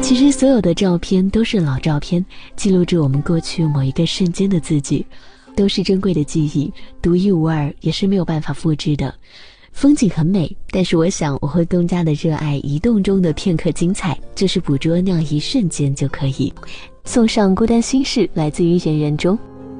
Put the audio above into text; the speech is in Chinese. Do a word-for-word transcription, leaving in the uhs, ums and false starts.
其实所有的照片都是老照片，记录着我们过去某一个瞬间的自己，都是珍贵的记忆，独一无二，也是没有办法复制的。风景很美，但是我想我会更加的热爱移动中的片刻精彩，就是捕捉那样一瞬间就可以。送上孤单心事，来自于人人中。